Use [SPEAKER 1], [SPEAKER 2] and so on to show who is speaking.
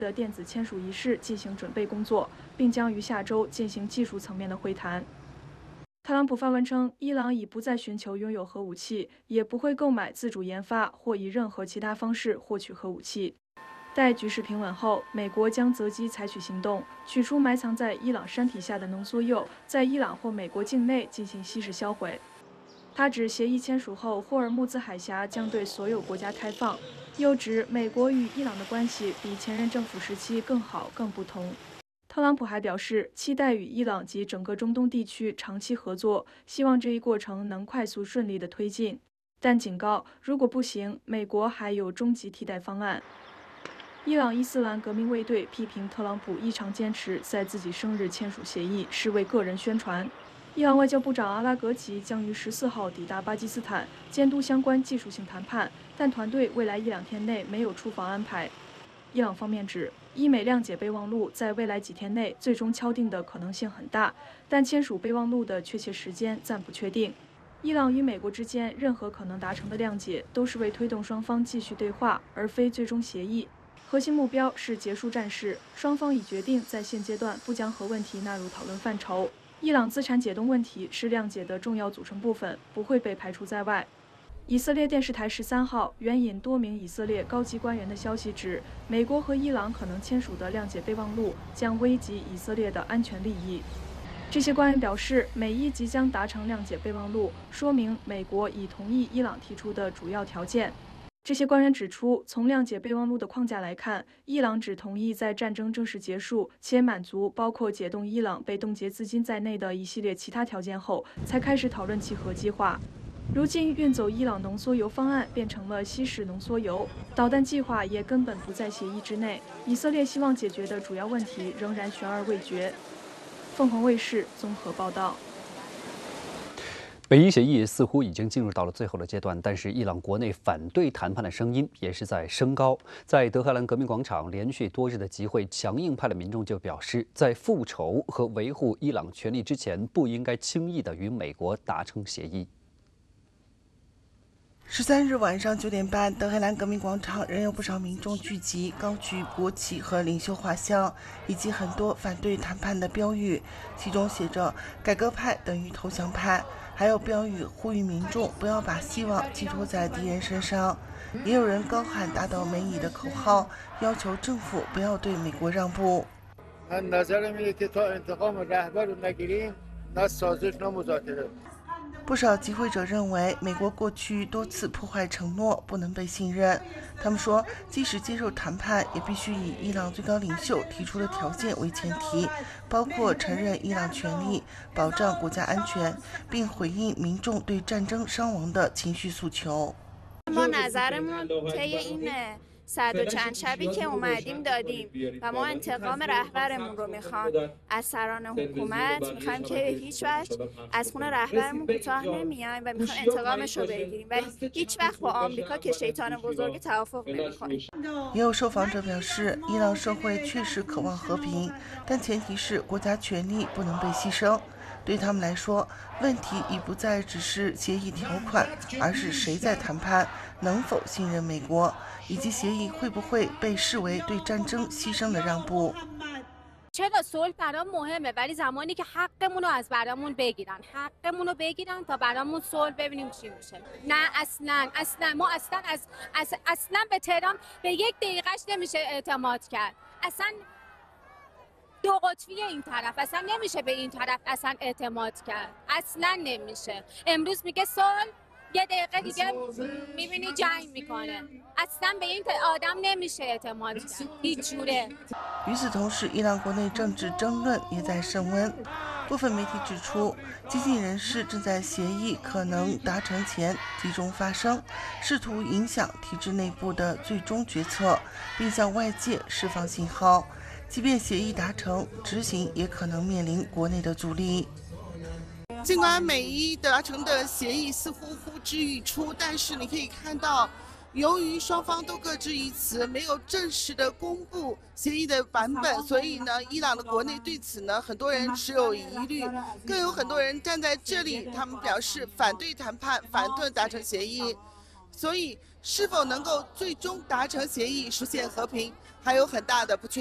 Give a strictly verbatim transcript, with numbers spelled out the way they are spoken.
[SPEAKER 1] 的电子签署仪式进行准备工作，并将于下周进行技术层面的会谈。特朗普发文称，伊朗已不再寻求拥有核武器，也不会购买、自主研发或以任何其他方式获取核武器。待局势平稳后，美国将择机采取行动，取出埋藏在伊朗山体下的浓缩铀，在伊朗或美国境内进行稀释销毁。他指协议签署后，霍尔木兹海峡将对所有国家开放，又指美国与伊朗的关系比前任政府时期更好、更不同。特朗普还表示，期待与伊朗及整个中东地区长期合作，希望这一过程能快速顺利地推进，但警告，如果不行，美国还有终极替代方案。伊朗伊斯兰革命卫队批评特朗普异常坚持在自己生日签署协议，是为个人宣传。伊朗外交部长阿拉格齐将于十四号抵达巴基斯坦，监督相关技术性谈判，但团队未来一两天内没有出访安排。伊朗方面指，伊美谅解备忘录在未来几天内最终敲定的可能性很大，但签署备忘录的确切时间暂不确定。伊朗与美国之间任何可能达成的谅解，都是为推动双方继续对话，而非最终协议。核心目标是结束战事，双方已决定在现阶段不将核问题纳入讨论范畴。伊朗资产解冻问题是谅解的重要组成部分，不会被排除在外。以色列电视台十三号援引多名以色列高级官员的消息指，美国和伊朗可能签署的谅解备忘录将危及以色列的安全利益。这些官员表示，美伊即将达成谅解备忘录，说明美国已同意伊朗提出的主要条件。这些官员指出，从谅解备忘录的框架来看，伊朗只同意在战争正式结束且满足包括解冻伊朗被冻结资金在内的一系列其他条件后，才开始讨论其核计划。如今，运走伊朗浓缩铀方案变成了稀释浓缩铀，导弹计划也根本不在协议之内。以色列希望解决的主要问题仍然悬而未决。凤凰卫视综合报道。
[SPEAKER 2] 北伊协议似乎已经进入到了最后的阶段，但是伊朗国内反对谈判的声音也是在升高。在德黑兰革命广场连续多日的集会，强硬派的民众就表示，在复仇和维护伊朗权利之前，不应该轻易的与美国达成协议。
[SPEAKER 3] 十三日晚上九点半，德黑兰革命广场仍有不少民众聚集，高举国旗和领袖画像，以及很多反对谈判的标语，其中写着“改革派等于投降派”，还有标语呼吁民众不要把希望寄托在敌人身上。也有人高喊打倒美以的口号，要求政府不要对美国让步。不少集会者认为，美国过去多次破坏承诺，不能被信任。他们说，即使接受谈判，也必须以伊朗最高领袖提出的条件为前提，包括承认伊朗权利、保障国家安全，并回应民众对战争伤亡的情绪诉求。
[SPEAKER 4] صد و چند شبی که اومدیم دادیم و ما انتقام رهبرمون رو میخوام از سران حکومت میخوایم که هیچ وقت از خون رهبرمون کوتاه نمیایم و میخوایم انتقامش رو بگیریم و هیچ وقت با آمریکا که شیطان بزرگ توافق نمیکنیم。
[SPEAKER 3] 也有受访者表示，伊朗社会确实渴望和平，但前提是国家权力不能被牺牲。对他们来说，问题已不再只是协议条款，而是谁在谈判，能否信任美国，以及协议会不会被视为对战争牺牲的让步。
[SPEAKER 5] چرا صلح برام مهمه ولی زمانی که حقمون رو از برامون بگیرن حقمون رو بگیرن تا برامون صلح ببینیم چی میشه. نه اصلا اصلا ما اصلا از اصلا به تهران به یک دقیقهش نمیشه اعتماد کرد. اصلا دو قطبی این طرف اصلا نمیشه به این طرف اصلا اعتماد کرد. اصلا نمیشه. امروز میگه صلح، یه دقیقه دیگه میبینی جنگ میکنه. اصلا به این آدم نمیشه اعتماد کرد. هیچ جوره.
[SPEAKER 3] 与此同时，伊朗国内政治争论也在升温。部分媒体指出，激进人士正在协议可能达成前集中发声，试图影响体制内部的最终决策，并向外界释放信号。即便协议达成，执行也可能面临国内的阻力。尽管美伊达成的协议似乎呼之欲出，但是你可以看到，由于双方都各执一词，没有正式的公布协议的版本，所以呢，伊朗的国内对此呢，很多人持有疑虑，更有很多人站在这里，他们表示反对谈判，反对达成协议。 所以是否能够最终达成协议，实现和平，还有很大的不确